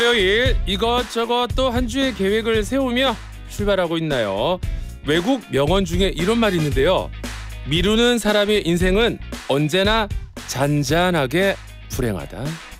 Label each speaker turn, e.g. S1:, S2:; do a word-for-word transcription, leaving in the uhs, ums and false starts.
S1: 토요일 이것저것 또 한 주의 계획을 세우며 출발하고 있나요? 외국 명언 중에 이런 말이 있는데요. 미루는 사람의 인생은 언제나 잔잔하게 불행하다.